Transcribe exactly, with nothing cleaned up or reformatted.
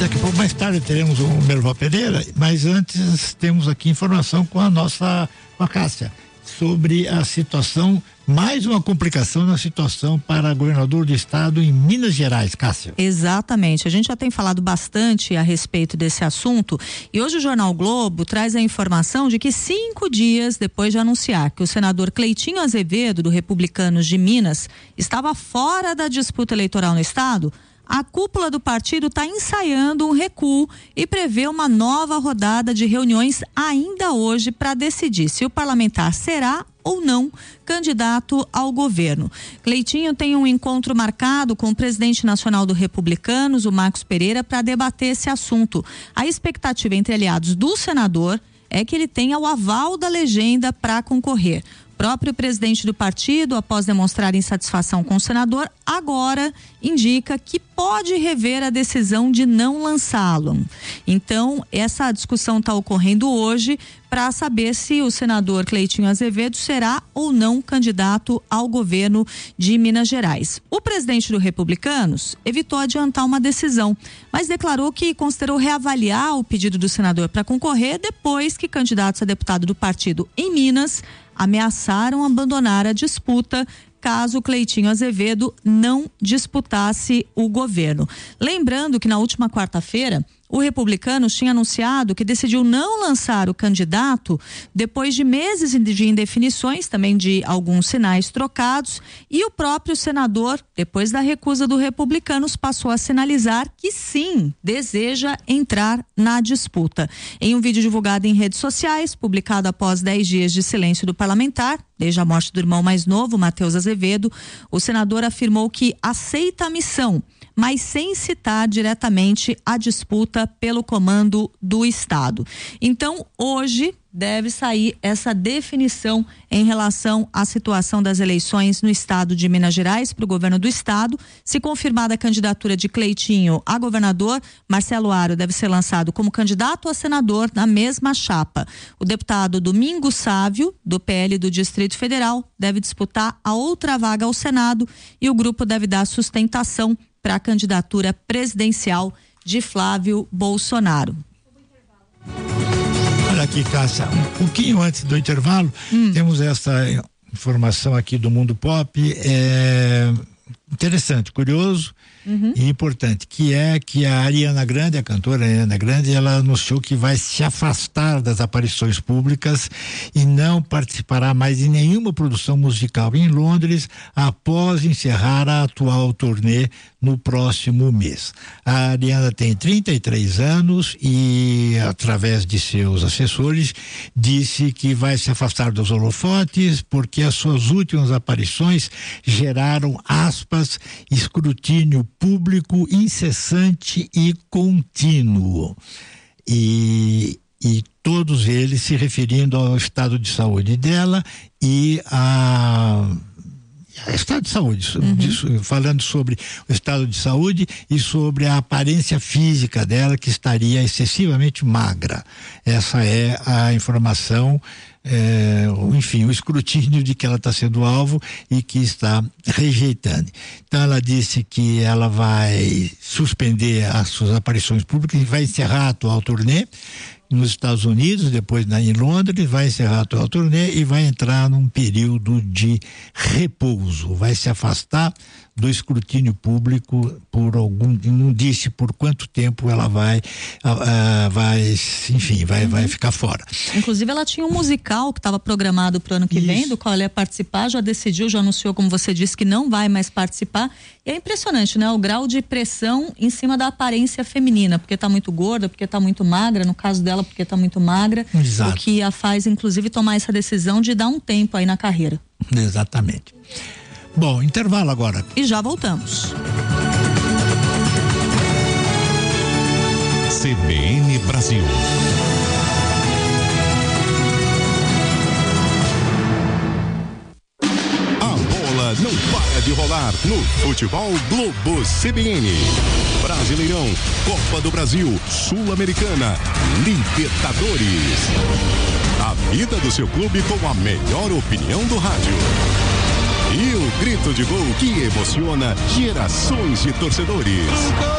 daqui a pouco, mais tarde, teremos o Merval Pereira, mas antes temos aqui informação com a nossa, com a Cássia, sobre a situação, mais uma complicação na situação para governador do estado em Minas Gerais, Cássia. Exatamente, a gente já tem falado bastante a respeito desse assunto e hoje o Jornal Globo traz a informação de que cinco dias depois de anunciar que o senador Cleitinho Azevedo, do Republicanos de Minas, estava fora da disputa eleitoral no estado, a cúpula do partido está ensaiando um recuo e prevê uma nova rodada de reuniões ainda hoje para decidir se o parlamentar será ou não candidato ao governo. Cleitinho tem um encontro marcado com o presidente nacional do Republicanos, o Marcos Pereira, para debater esse assunto. A expectativa entre aliados do senador é que ele tenha o aval da legenda para concorrer. O próprio presidente do partido, após demonstrar insatisfação com o senador, agora indica que pode rever a decisão de não lançá-lo. Então, essa discussão está ocorrendo hoje para saber se o senador Cleitinho Azevedo será ou não candidato ao governo de Minas Gerais. O presidente do Republicanos evitou adiantar uma decisão, mas declarou que considerou reavaliar o pedido do senador para concorrer depois que candidatos a deputado do partido em Minas ameaçaram abandonar a disputa caso Cleitinho Azevedo não disputasse o governo. Lembrando que na última quarta-feira, o Republicanos tinha anunciado que decidiu não lançar o candidato depois de meses de indefinições, também de alguns sinais trocados, e o próprio senador, depois da recusa do Republicanos, passou a sinalizar que sim, deseja entrar na disputa. Em um vídeo divulgado em redes sociais, publicado após dez dias de silêncio do parlamentar, desde a morte do irmão mais novo, Matheus Azevedo, o senador afirmou que aceita a missão, mas sem citar diretamente a disputa pelo comando do estado. Então, hoje deve sair essa definição em relação à situação das eleições no estado de Minas Gerais para o governo do estado. Se confirmada a candidatura de Cleitinho a governador, Marcelo Aro deve ser lançado como candidato a senador na mesma chapa. O deputado Domingos Sávio, do P L do Distrito Federal, deve disputar a outra vaga ao Senado e o grupo deve dar sustentação para a candidatura presidencial de Flávio Bolsonaro. Olha aqui, Cássia, um pouquinho antes do intervalo, hum. temos essa informação aqui do Mundo Pop, é interessante, curioso uhum. e importante, que é que a Ariana Grande, a cantora Ariana Grande, ela anunciou que vai se afastar das aparições públicas e não participará mais de nenhuma produção musical em Londres após encerrar a atual turnê no próximo mês. A Ariana tem trinta e três anos e, através de seus assessores, disse que vai se afastar dos holofotes porque as suas últimas aparições geraram, aspas, escrutínio público incessante e contínuo. E, e todos eles se referindo ao estado de saúde dela e a estado de saúde, uhum. disso, falando sobre o estado de saúde e sobre a aparência física dela, que estaria excessivamente magra. Essa é a informação, é, enfim, o escrutínio de que ela está sendo alvo e que está rejeitando. Então ela disse que ela vai suspender as suas aparições públicas e vai encerrar a atual turnê nos Estados Unidos, depois na, em Londres, vai encerrar a atual turnê e vai entrar num período de repouso, vai se afastar do escrutínio público por algum, não disse por quanto tempo ela vai, uh, vai enfim, vai, uhum. vai ficar fora. Inclusive ela tinha um musical que estava programado para o ano que Isso. vem, do qual ela ia participar, já decidiu, já anunciou, como você disse, que não vai mais participar. E é impressionante, né? O grau de pressão em cima da aparência feminina, porque está muito gorda, porque está muito magra, no caso dela, porque está muito magra. Exato. O que a faz, inclusive, tomar essa decisão de dar um tempo aí na carreira. Exatamente. Bom, intervalo agora. E já voltamos. C B N Brasil. A bola não para de rolar no Futebol Globo C B N. Brasileirão, Copa do Brasil, Sul-Americana, Libertadores. A vida do seu clube com a melhor opinião do rádio. E o grito de gol que emociona gerações de torcedores.